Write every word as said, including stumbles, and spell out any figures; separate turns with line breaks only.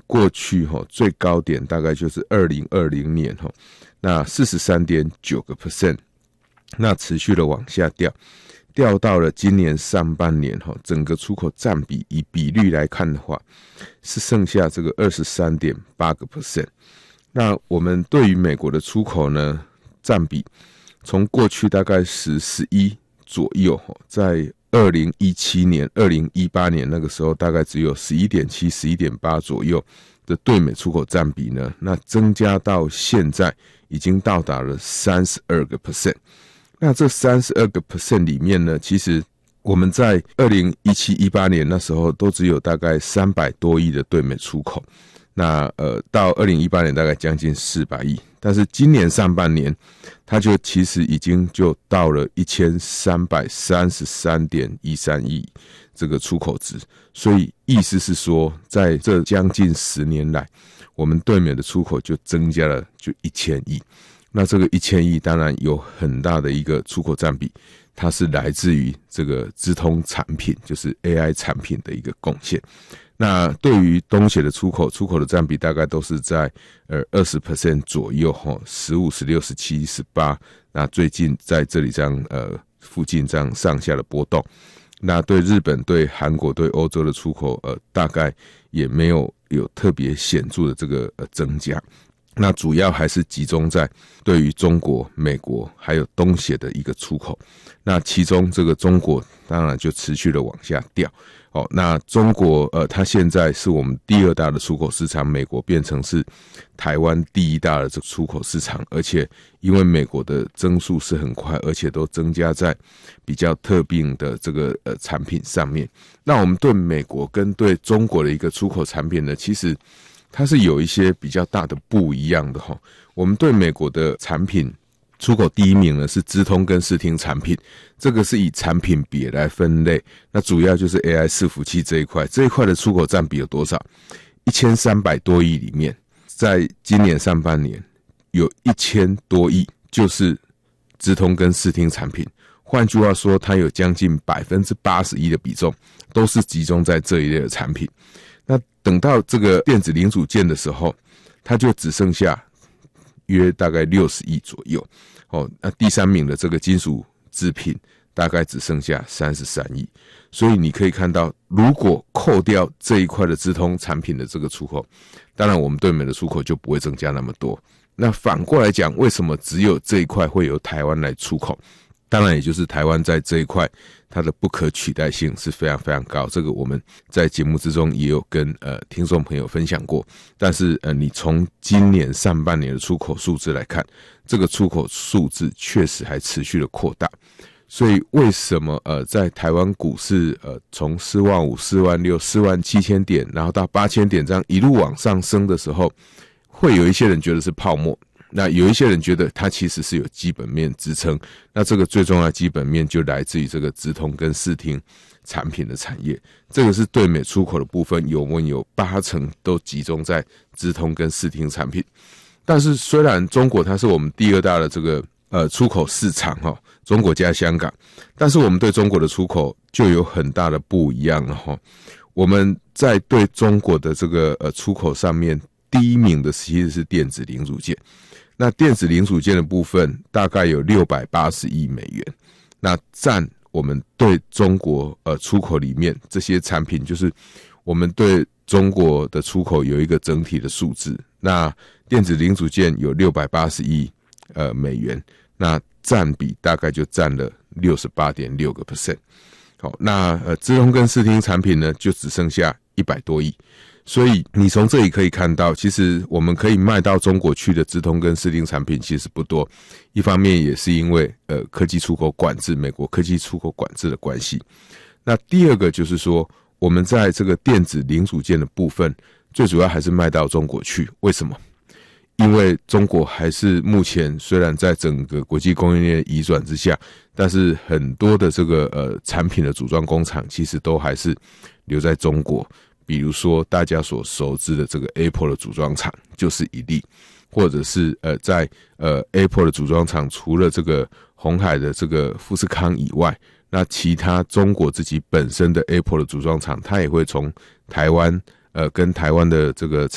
过去齁最高点大概就是二零二零年齁，那 百分之四十三点九， 那持续的往下掉，掉到了今年上半年齁，整个出口占比以比率来看的话，是剩下这个 二十三点八。那我们对于美国的出口呢，占比从过去大概十、十一左右，在二零一七年、二零一八年那个时候，大概只有 十一点七、十一点八 左右的对美出口占比呢，那增加到现在已经到达了 百分之三十二。那这 百分之三十二 里面呢，其实我们在二零一七、一八年那时候都只有大概三百多亿的对美出口，那呃到二零一八年大概将近四百亿，但是今年上半年它就其实已经就到了一千三百三十三点一三亿这个出口值，所以意思是说，在这将近十年来，我们对美的出口就增加了就一千亿。那这个一千亿当然有很大的一个出口占比，它是来自于这个资通产品，就是 A I 产品的一个贡献。那对于东协的出口，出口的占比大概都是在呃 百分之二十 左右齁，十五、十六、十七、十八，那最近在这里这样呃附近这样上下的波动。那对日本、对韩国、对欧洲的出口，呃，大概也没有有特别显著的这个呃增加。那主要还是集中在对于中国、美国还有东协的一个出口。那其中这个中国当然就持续的往下掉。哦，那中国呃，它现在是我们第二大的出口市场，美国变成是台湾第一大的这个出口市场，而且因为美国的增速是很快，而且都增加在比较特定的这个呃产品上面。那我们对美国跟对中国的一个出口产品呢，其实它是有一些比较大的不一样的齁。我们对美国的产品出口第一名呢是资通跟视听产品，这个是以产品别来分类，那主要就是 A I 伺服器这一块，这一块的出口占比有多少？一千三百多亿里面，在今年上半年有一千多亿就是资通跟视听产品，换句话说，它有将近 百分之八十一 的比重都是集中在这一类的产品。那等到这个电子零组件的时候，它就只剩下约大概六十亿左右。哦，那第三名的这个金属制品大概只剩下三十三亿。所以你可以看到，如果扣掉这一块的资通产品的这个出口，当然我们对美的出口就不会增加那么多。那反过来讲，为什么只有这一块会由台湾来出口？当然也就是台湾在这一块它的不可取代性是非常非常高，这个我们在节目之中也有跟呃听众朋友分享过。但是呃你从今年上半年的出口数字来看，这个出口数字确实还持续的扩大。所以为什么呃在台湾股市呃从四万五、四万六、四万七千点，然后到八千点这样一路往上升的时候，会有一些人觉得是泡沫？那有一些人觉得它其实是有基本面支撑，那这个最重要的基本面就来自于这个资通跟视听产品的产业，这个是对美出口的部分，有没有八成都集中在资通跟视听产品。但是虽然中国它是我们第二大的这个呃出口市场齁，中国加香港，但是我们对中国的出口就有很大的不一样了齁。我们在对中国的这个呃出口上面，第一名的其实是电子零组件。那电子零组件的部分大概有六百八十亿美元，那占我们对中国呃出口里面这些产品，就是我们对中国的出口有一个整体的数字。那电子零组件有六百八十亿呃美元，那占比大概就占了 百分之六十八点六。好，那呃资通跟视听产品呢就只剩下一百多亿。所以你从这里可以看到，其实我们可以卖到中国去的资通跟视听产品其实不多。一方面也是因为呃科技出口管制，美国科技出口管制的关系。那第二个就是说，我们在这个电子零组件的部分，最主要还是卖到中国去。为什么？因为中国还是目前虽然在整个国际供应链移转之下，但是很多的这个呃产品的组装工厂其实都还是留在中国。比如说大家所熟知的这个 Apple 的组装厂就是一例，或者是呃在呃 Apple 的组装厂除了这个鸿海的这个富士康以外，那其他中国自己本身的 Apple 的组装厂，它也会从台湾呃跟台湾的这个